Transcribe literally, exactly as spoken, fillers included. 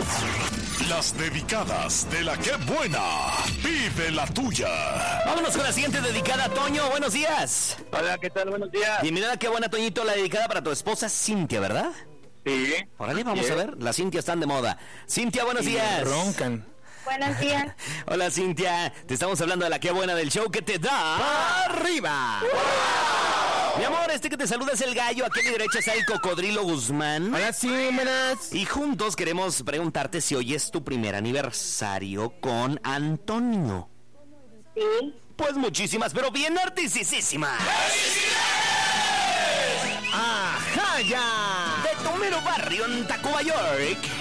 Las dedicadas de la que buena. Vive la tuya. Vámonos con la siguiente dedicada, Toño. Buenos días. Hola, ¿qué tal? Buenos días. Bienvenida, qué buena, Toñito. La dedicada para tu esposa Cintia, ¿verdad? Sí. Órale, vamos Sí. a ver. Las Cintia están de moda. Cintia, buenos Y días. roncan. Buenos días. Hola, Cintia. Te estamos hablando de la que buena del show que te da arriba. Mi amor, este que te saluda es el gallo. Aquí a mi derecha está el Cocodrilo Guzmán. Hola, sí, buenas. Y juntos queremos preguntarte si hoy es tu primer aniversario con Antonio. Sí. Pues muchísimas, pero bien artistísimas. ¡Ajá, ya! De tu mero barrio en Tacuba, York.